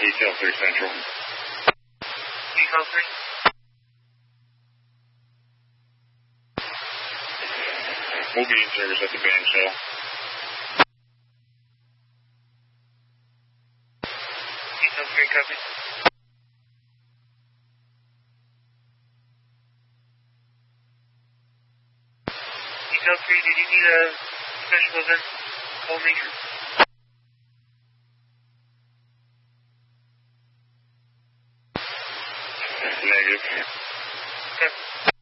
Detail 3 Central. Detail 3. We'll be in service at the band shell. Detail 3, copy. Detail 3, did you need a special event call major? Negative. Okay.